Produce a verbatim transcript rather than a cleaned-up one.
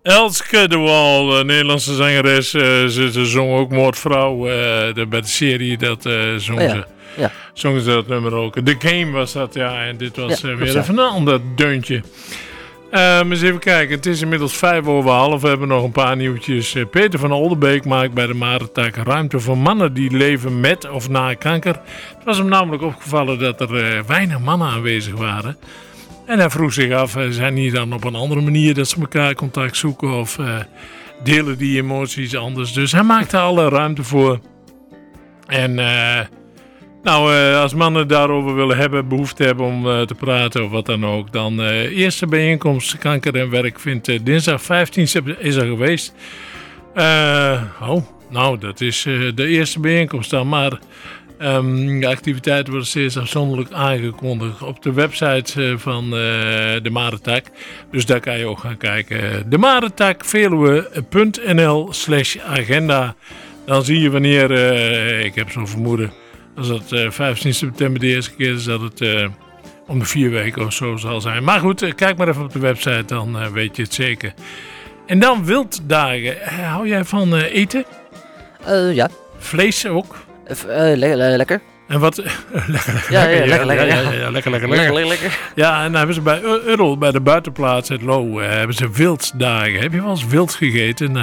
Elske de Waal, een Nederlandse zangeres. Uh, ze, ze zong ook Moordvrouw. Uh, de, bij de serie dat uh, zong, oh ja. ze, ja. zongen ze dat nummer ook. The Game was dat, ja. En dit was ja, uh, weer ja. even een ander deuntje. Uh, eens even kijken. Het is inmiddels vijf over half. We hebben nog een paar nieuwtjes. Uh, Peter van Oldenbeek maakt bij de Marentak ruimte voor mannen die leven met of na kanker. Het was hem namelijk opgevallen dat er uh, weinig mannen aanwezig waren. En hij vroeg zich af, uh, zijn die dan op een andere manier dat ze elkaar contact zoeken of uh, delen die emoties anders. Dus hij maakte alle ruimte voor. En uh, nou, uh, als mannen daarover willen hebben, behoefte hebben om uh, te praten of wat dan ook, dan uh, eerste bijeenkomst Kanker en Werk vindt uh, dinsdag vijftien september is er geweest. Uh, oh, nou, dat is uh, de eerste bijeenkomst dan, maar um, de activiteiten worden steeds afzonderlijk aangekondigd op de website uh, van uh, de Marentak. Dus daar kan je ook gaan kijken. De Marentak Veluwe punt n l slash agenda. Dan zie je wanneer, uh, ik heb zo'n vermoeden, als het uh, vijftien september de eerste keer is, dat het uh, om de vier weken of zo zal zijn. Maar goed, uh, kijk maar even op de website, dan uh, weet je het zeker. En dan wilddagen. Uh, hou jij van uh, eten? Uh, ja. Vlees ook? Uh, uh, le- le- lekker. En wat? Uh, lekker, lekker, ja, ja, lekker, lekker. Ja, ja, ja, lekker, lekker, lekker. lekker, lekker. Ja, en dan hebben ze bij Url, bij de buitenplaats, het Lo, uh, hebben ze wilddagen. Heb je wel eens wild gegeten?